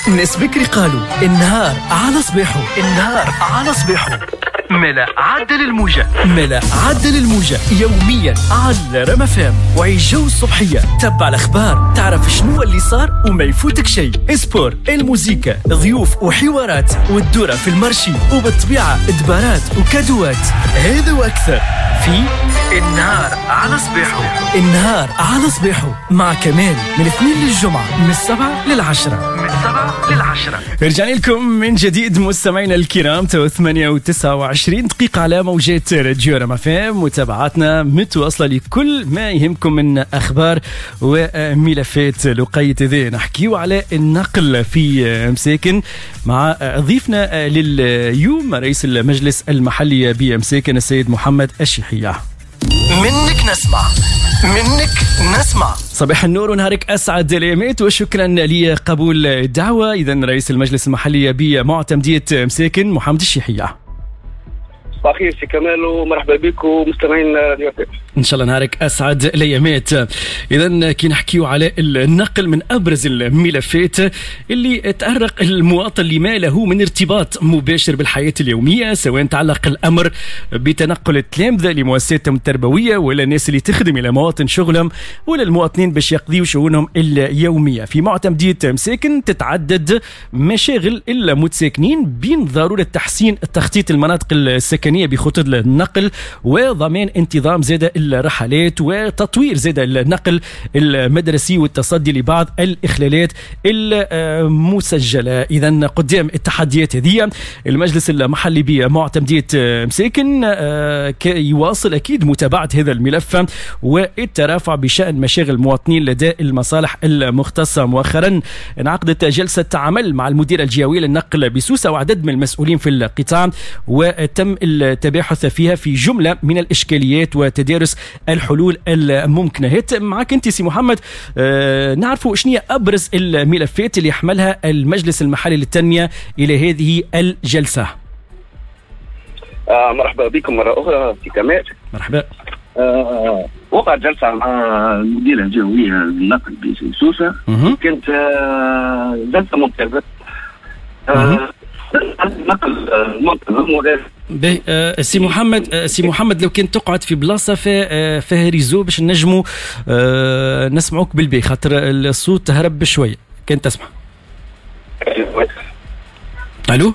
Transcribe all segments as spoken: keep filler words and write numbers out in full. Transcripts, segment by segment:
ناس بكري قالوا النهار على صباحه، النهار على صباحه. ملا عدل الموجة، ملا عدل الموجة يوميا على رما فام. وعيش جو الصبحية، تبع الأخبار، تعرف شنو اللي صار وما يفوتك شيء. اسبور، الموسيقى، ضيوف وحوارات، والدورة في المرشي، وبالطبيعة دبارات وكادوات. هذا وأكثر في النهار على صباحه. النهار على صباحه مع كمال من الاثنين للجمعة من السبعة للعشرة، من السبعة للعشرة. رجعنا لكم من جديد مستمعينا الكرام. تو ثمانية وتسعة وعشرين دقيقة على موجات راديو رما فام. متابعتنا متواصلة لكل ما يهمكم من أخبار وملفات لقيت ذي. نحكيو على النقل في مساكن مع ضيفنا لليوم رئيس المجلس المحلي بمساكن السيد محمد الشيحية. منك نسمع، منك نسمع. صباح النور ونهارك أسعد الأيامات، وشكرا لقبول الدعوة. إذن رئيس المجلس المحلي بمعتمدية مساكن محمد الشيحية. صباح الخير سي كمال ومرحبا بكم مستمعين راديو. ان شاء الله نهارك اسعد الايامات. اذا كي نحكيو على النقل، من ابرز الملفات اللي تأرق المواطن اللي ما له من ارتباط مباشر بالحياه اليوميه، سواء تعلق الامر بتنقل التلامذه لمؤسساتهم التربويه، ولا الناس اللي تخدم الى مواطن شغلهم، ولا المواطنين باش يقضيوا شؤونهم اليوميه. في معتمديه مساكن تتعدد مشاغل المتساكنين بين ضروره تحسين تخطيط المناطق السكنيه بخطوط النقل، وضمان انتظام زاد الرحلات، وتطوير زاد النقل المدرسي، والتصدي لبعض الإخلالات المسجلة. إذن قدام التحديات هذه المجلس المحلي بمعتمدية مساكن يواصل أكيد متابعة هذا الملف والترافع بشأن مشاغل المواطنين لدى المصالح المختصة. مؤخرا انعقدت جلسة عمل مع المدير الجهوي للنقل بسوسة وعدد من المسؤولين في القطاع، وتم التباحث فيها في جملة من الإشكاليات وتدارس الحلول الممكنة. هيت معك أنت سي محمد، أه نعرفوا شنو هي أبرز الملفات اللي يحملها المجلس المحلي للتنمية إلى هذه الجلسة. آه مرحبا بكم مرة أخرى سي كمال. مرحبا. آه وقعت جلسة مع المديرة الجهوية للنقل بسوسة، كانت آه جلسة ممتازة. آه نقل المنتظم وغير. باهي آه سي محمد، آه سي محمد لو كنت تقعد في بلاصه فيها آه ريزو باش نجموا آه نسمعوك بالبي، خاطر الصوت هرب بشويه. كنت تسمع؟ الو؟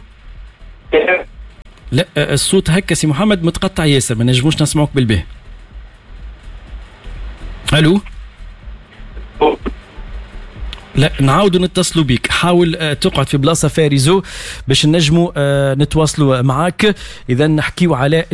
لا آه الصوت هكا سي محمد متقطع ياسر، ما نجموش نسمعوك بالبي. الو؟ لا نعاودوا نتصلوا بيك. حاول آه تقعد في بلاصه فيها ريزو باش نجموا آه نتواصلوا معاك. اذا نحكيو على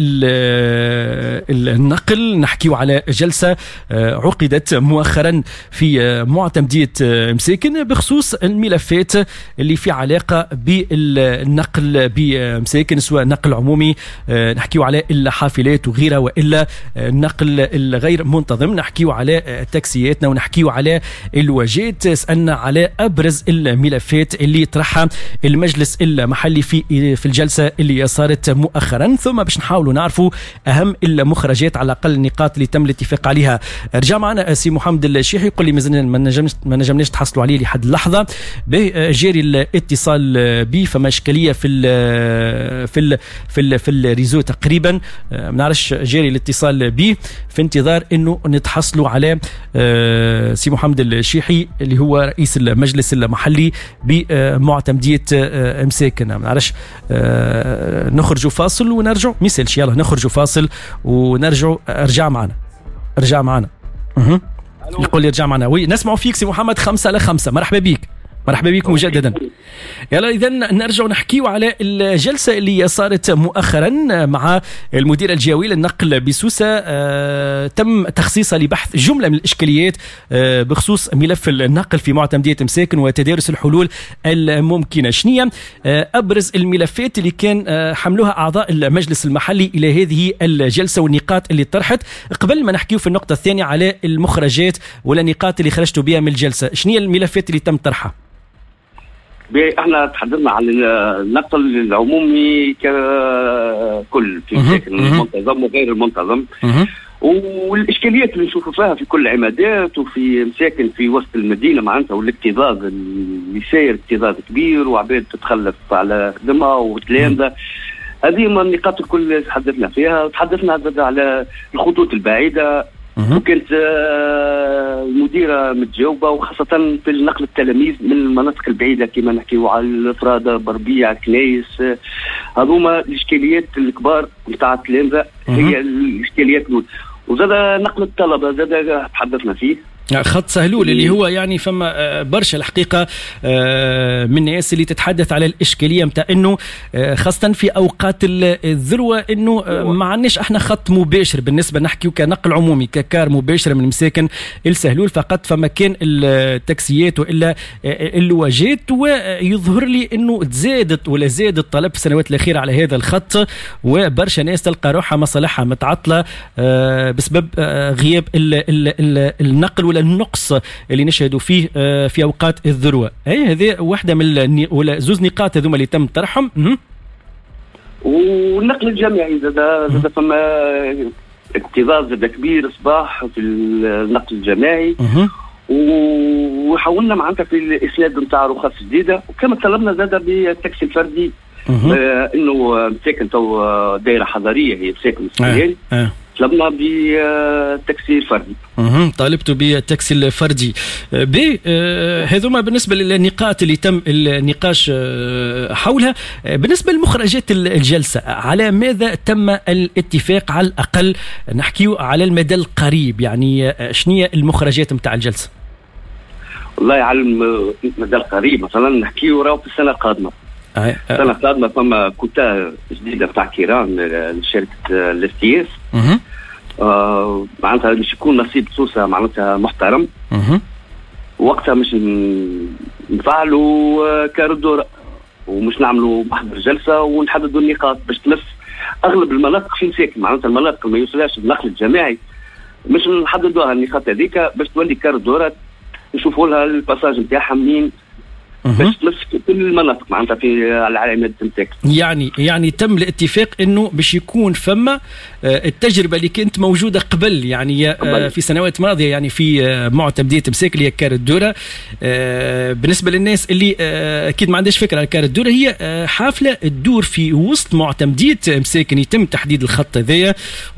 النقل، نحكيو على جلسه آه عقدت مؤخرا في آه معتمديه آه مساكن بخصوص الملفات اللي في علاقه بالنقل بمساكن، سواء نقل عمومي، آه نحكيو على الحافلات وغيرها، والا النقل الغير منتظم، نحكيو على آه تاكسياتنا، ونحكيو على الواجات. سألنا على أبرز الملفات اللي طرحها المجلس المحلي في في الجلسة اللي صارت مؤخرا، ثم باش نحاولوا نعرفوا أهم المخرجات، على الأقل النقاط اللي تم الاتفاق عليها. رجع معنا سي محمد الشيحي يقول لي ما نجمناش ما نجمناش تحصلوا عليه لحد اللحظة. جاري الاتصال به، فما إشكالية في ال في ال في ال في الريزو تقريبا، ما نعرفش جاري الاتصال به، في انتظار إنه نتحصلوا على سي محمد الشيحي اللي هو رئيس المجلس المحلي بمعتمدية مساكن. ما نعرفش نخرجوا فاصل ونرجع، مثل يلا نخرجوا فاصل ونرجع. ارجع معنا، ارجع معنا. اها يقول لي ارجع معنا. وي نسمعوا فيك سي محمد. خمسة على خمسة. مرحبا بيك، مرحبا بكم مجددا. يلا إذا نرجع نحكيو على الجلسة اللي صارت مؤخرا مع المدير الجهوي للنقل بسوسة. آه تم تخصيصها لبحث جملة من الإشكاليات آه بخصوص ملف النقل في معتمدية مساكن وتدارس الحلول الممكنة. شنية آه أبرز الملفات اللي كان آه حملوها أعضاء المجلس المحلي إلى هذه الجلسة، والنقاط اللي طرحت؟ قبل ما نحكيو في النقطة الثانية على المخرجات ولا النقاط اللي خرجتوا بها من الجلسة، شنية الملفات اللي تم طرحها؟ احنا تحدثنا عن النقل العمومي ككل في مساكن المنتظم وغير المنتظم، والاشكاليات اللي نشوفوا فيها في كل العمادات وفي مساكن في وسط المدينه معناتها، والاكتظاظ اللي ساير اكتظاظ كبير وعباد تتخلف على خدمه وتلامذه. هذه من النقاط الكل اللي تحدثنا فيها. تحدثنا على الخطوط البعيده وكانت المديره متجاوبه، وخاصه في نقل التلاميذ من المناطق البعيده كما نحكيو على الفراده، بربيع، كنايس. هذوما الاشكاليات الكبار نتاع التلامذه، هي الاشكاليات الاولى. وزاد نقل الطلبه زاد تحدثنا فيه، خط سهلول اللي هو يعني فما برشا الحقيقة من الناس اللي تتحدث على الإشكالية متاع إنه خاصة في أوقات الذروة إنه ما عندناش إحنا خط مباشر بالنسبة نحكي كنقل عمومي ككار مباشر من مساكن السهلول فقط، فما كان التاكسيات وإلا اللواجات. ويظهر لي إنه تزادت ولا زاد الطلب في السنوات الأخيرة على هذا الخط، وبرشا ناس تلقى روحها مصالحها متعطلة بسبب غياب النقل ولا النقص اللي نشهدوا فيه في اوقات الذروه. اي هذه واحده من ولا زوز نقاط هذوما اللي تم طرحهم. والنقل الجامعي زاد زاد فما اكتظاظ زاد كبير صباح في النقل الجماعي، وحاولنا معناتها في الاسناد نتاع رخص جديده، وكما طلبنا زاد بالتاكسي الفردي آه انه مساكن تو دائره حضريه هي مساكن السودان آه. طلبنا بالتاكسي الفردي. اها طالبتوا بالتاكسي الفردي. ب هذوما بالنسبه للنقاط اللي تم النقاش حولها. بالنسبه لمخرجات الجلسه، على ماذا تم الاتفاق على الاقل نحكيو على المدى القريب؟ يعني شنو المخرجات نتاع الجلسه؟ والله على المدى القريب مثلا نحكيو راهو في السنه القادمه. السنه القادمه فما كوتا جديده بتاع كيران لشركه الاس اها آه معناتها باش يكون نصيب سوسه معناتها محترم. اها وقتها مش نفعلوا كاردور ومش نعملوا محضر جلسه ونحددوا النقاط باش تمس اغلب المناطق في مساكن، معناتها المناطق ما يوصلهاش النقل الجماعي مش نحددوها النقاط هذيك باش تولي كاردورات نشوفوا لها الباساج نتاعها منين باش تمسك كل المناطق معناتها في العلامات المساكن. يعني يعني تم الاتفاق انه باش يكون فما التجربه اللي كانت موجوده قبل يعني قبل. في سنوات ماضيه يعني في معتمديه مساكن هي كار الدوره. بالنسبه للناس اللي اكيد ما عندهاش فكره على كار الدوره، هي حافله تدور في وسط معتمديه مساكن، يتم تحديد الخط هذايا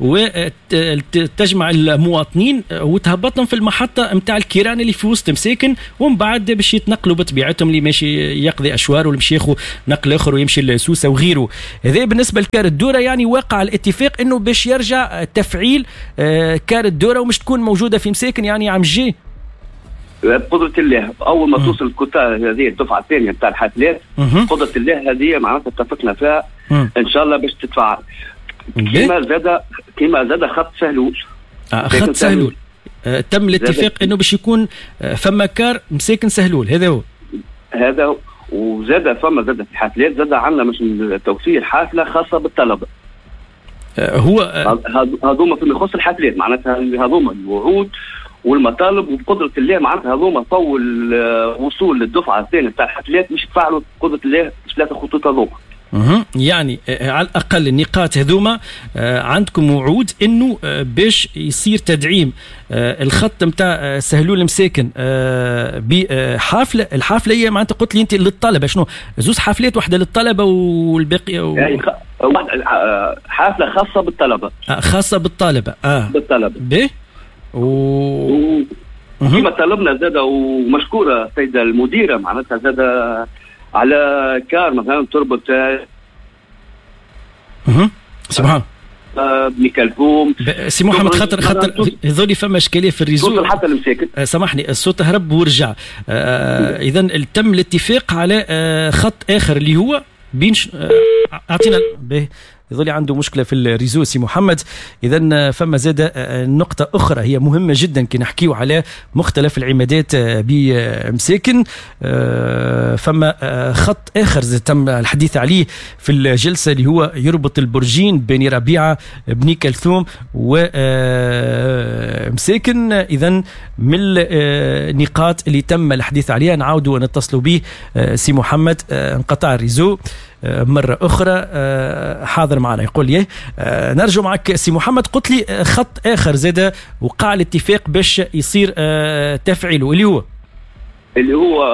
وتجمع المواطنين وتهبطهم في المحطه نتاع الكيران اللي في وسط مساكن، ومن بعد باش يتنقلوا بطبيعتهم اللي ماشي يقضي اشوار ولا مش ياخذ نقل اخر ويمشي لسوسه وغيره. هذا بالنسبه لكار الدوره، يعني واقع الاتفاق انه باش يرجع تفعيل كار الدوره ومش تكون موجوده في مساكن يعني عام الجاي بقدرة الله. أول ما توصل الكوتا هذه الدفعة الثانية بتاع الحافلات بقدرة الله هذه معناتها اتفقنا فيها إن شاء الله باش تتفعل. كما زاد كما زاد خط سهلول آه خط سهلول آه تم الاتفاق إنه باش يكون آه فما كار مساكن سهلول. هذا هو هذا وزاد فما زاد في الحافلات زاد عندنا مش توفير حافلة خاصة بالطلبة. آه هو هذوما في يخص الحافلات معناتها هذوما الوعود والمطالب، وبقدرة الله معناتها هذوما طول وصول للدفعة الثانية بتاع الحفلات مش يتفاعلوا بقدرة الله ثلاثة خطوط هذوما. اها يعني على الأقل النقاط هذوما عندكم وعود إنه باش يصير تدعيم الخط متاع سهلول المساكن بحافلة. الحافلة هي معناتها قلت لي أنت للطلبة شنو زوز حافلات، واحدة للطلبة والباقي و... يعني حافلة خاصة بالطلبة خاصة بالطلبة اه بالطلبة به و كما طلبنا زاد ومشكورة السيدة المديرة معناتها زاد على كار مثلا تربط اها سبحان بني كلثوم سي محمد. خاطر خاطر هذولي فما اشكاليه في الريزو حتى المساكن آه سامحني الصوت هرب ورجع. آه اذا تم الاتفاق على آه خط اخر اللي هو بين آه اعطينا به يظل عنده مشكلة في الريزو سي محمد. إذن فما زاد نقطة أخرى هي مهمة جدا كي نحكيو على مختلف العمادات بمساكن. فما خط آخر تم الحديث عليه في الجلسة اللي هو يربط البرجين بين ربيعة بني كلثوم ومساكن. إذن من النقاط اللي تم الحديث عليها نعاودوا ونتصلوا به سي محمد. انقطع الريزو مرة أخرى حاضر معنا. يقول لي نرجو معك سي محمد، قلت لي خط آخر زاد وقع الاتفاق باش يصير تفعيله اللي هو اللي هو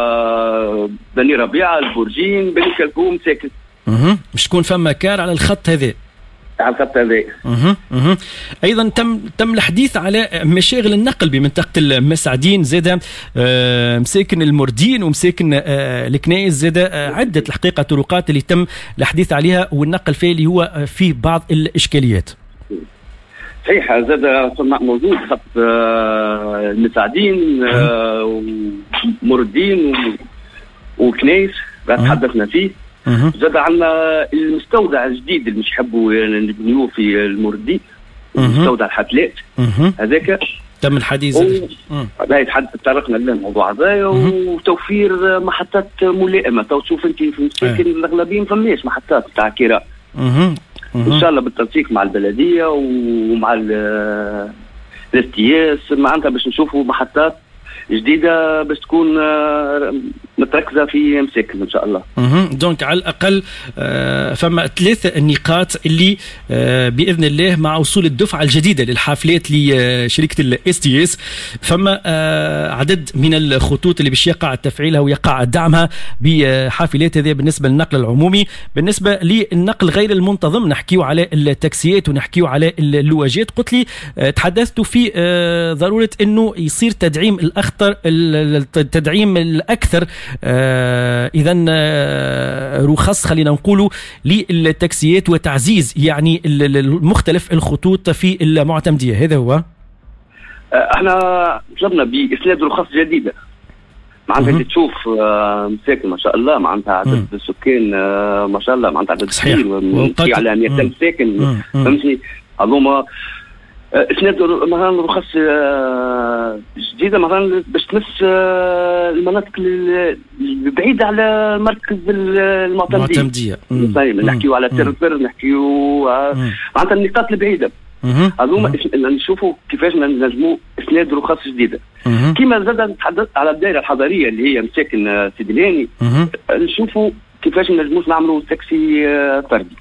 بني ربيعة البرجين بني كلكوم ساكن. اها مش تكون فما كار على الخط هذا على الخط هذا. اها اها ايضا تم تم الحديث على مشاغل النقل بمنطقه المسعدين، زاد آه مساكن المردين ومساكن آه الكنائس، زاد آه عده الحقيقه طرقات اللي تم الحديث عليها والنقل فيه اللي هو فيه بعض الاشكاليات. صحيح، زاد موجود خط آه المسعدين آه ومردين وكنائس تحدثنا فيه. زاد عندنا المستودع الجديد اللي مش حبوا نبنيوه في المردي، مستودع الحفلات هذاك تم الحديث لا يتحدث طرقنا للموضوع هذا، وتوفير محطات ملائمه. تو تشوف انت في مساكن الاغلبيه ما فماش محطات تاع كراء. ان شاء الله بالتنسيق مع البلديه ومع الاستياس معناتها باش نشوفوا محطات جديده باش تكون متركزه في مساكن ان شاء الله. اها دونك على الاقل فما ثلاث نقاط اللي باذن الله مع وصول الدفعه الجديده للحافلات لشركه الاس تي اس فما عدد من الخطوط اللي باش يقع تفعيلها ويقع دعمها بحافلات هذه بالنسبه للنقل العمومي. بالنسبه للنقل غير المنتظم نحكيو على التاكسيات ونحكيو على اللواجات. قلت لي تحدثت في ضروره انه يصير تدعيم الاخطر التدعيم الاكثر آه اذا آه رخص خلينا نقولوا للتاكسيات وتعزيز يعني المختلف الخطوط في المعتمديه. هذا هو احنا طلبنا باسناد رخص جديده معناتها تشوف آه مساكن ما شاء الله معناتها عدد السكان آه ما شاء الله معناتها عدد كبير على مئتين ساكن فهمتني. هذوما اسناد مثلا رخص جديده مثلا باش تمس المناطق البعيده على مركز المعتمديه. طيب نحكيو على تربر نحكيو معناتها النقاط البعيده هذوما نشوفوا كيفاش نجموا اسناد رخص جديده. كما زاد نتحدث على الدائره الحضريه اللي هي مساكن سيدلاني نشوفوا كيفاش نجموا نعملوا تاكسي فردي.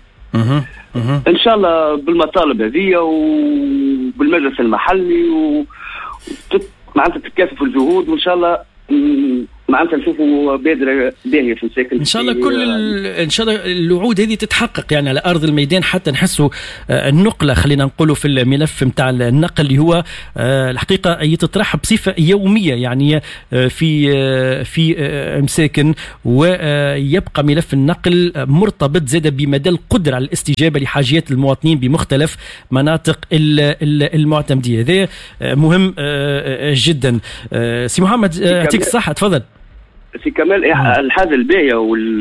ان شاء الله بالمطالب هذه وبالمجلس المحلي و معناتها تتكاتفوا الجهود وان شاء الله معناتها نشوفوا بادره باهيه في الساكن ان شاء الله. كل ان شاء الله الوعود هذه تتحقق يعني على ارض الميدان حتى نحسوا النقله خلينا نقولوا في الملف نتاع النقل اللي هو الحقيقه يتطرح بصفه يوميه يعني في في مساكن ويبقى ملف النقل مرتبط زاد بمدى القدره على الاستجابه لحاجيات المواطنين بمختلف مناطق المعتمديه. هذا مهم جدا. سي محمد يعطيك الصحه تفضل. سي كمال الحاجه الباهيه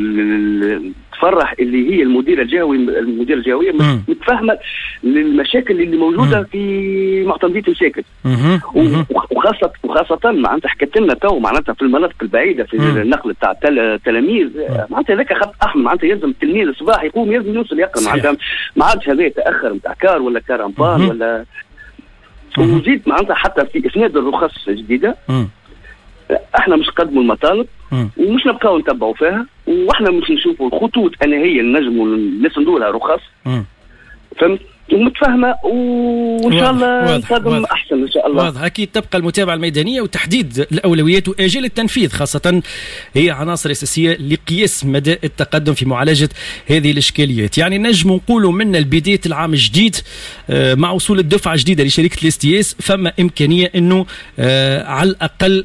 والتفرح اللي هي المديره الجهوي المديره الجهويه متفاهمه للمشاكل اللي موجوده في معتمديه المساكن وخاصه وخاصه معناتها حكت لنا تو معناتها في المناطق البعيده في النقل تاع التلاميذ معناتها هذاك خط احمر معناتها يلزم التلميذ الصباح يقوم يلزم يوصل يقرا معناتها ما عادش هذا يتاخر نتاع كار ولا كار امبان ولا وزيد معناتها حتى في اسناد الرخص الجديده احنا مش قدموا المطالب ومش نبقاو نتبعوا فيها واحنا مش نشوفوا الخطوط انا هي نجموا نسندوا لها رخص فهمت ومتفاهمه وان شاء الله نقدم احسن ان شاء الله. واضح اكيد تبقى المتابعه الميدانيه وتحديد الاولويات واجال التنفيذ خاصه هي عناصر اساسيه لقياس مدى التقدم في معالجه هذه الاشكاليات. يعني نجم نقولوا من البدايه العام الجديد مع وصول الدفعه الجديده لشركه الاس تي اس فما امكانيه انه على الاقل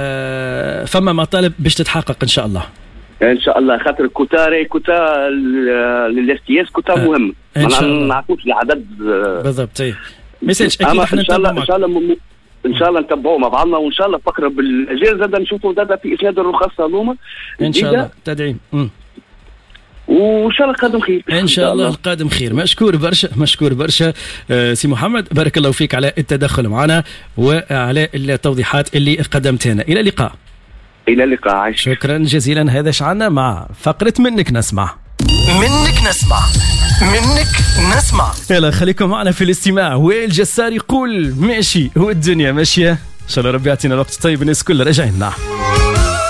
فما مطالب باش تتحقق ان شاء الله. ان شاء الله خاطر كوتا كوتا للاستياس كوتا مهم ما نعرفوش العدد بالضبط. اي ميساج اكيد احنا ان شاء الله ان شاء الله م... ان شاء الله نتبعوا مع بعضنا وان شاء الله فقره بالاجيال زاد نشوفوا زاد في اسناد الرخص هذوما ان شاء الله تدعيم وان شاء الله القادم خير ان شاء الله القادم خير. مشكور برشا مشكور برشا آه سي محمد بارك الله فيك على التدخل معنا وعلى التوضيحات اللي قدمتها لنا. الى اللقاء. إلى اللقاء عايش. شكرا جزيلا. هذا شعنا مع فقرة منك نسمع منك نسمع منك نسمع. يلا خليكم معنا في الاستماع. وائل جسار يقول ماشي والدنيا ماشية. إن شاء الله ربي يعطينا الوقت طيب الناس كل رجعنا.